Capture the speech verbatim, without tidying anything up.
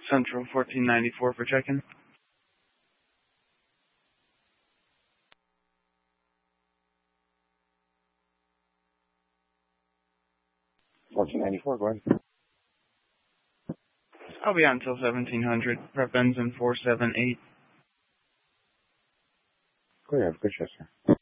Central fourteen ninety-four for check-in. fourteen ninety-four, go ahead. I'll be out until seventeen hundred. Prep ends in four seven eight. Go ahead, have a good shift, sir.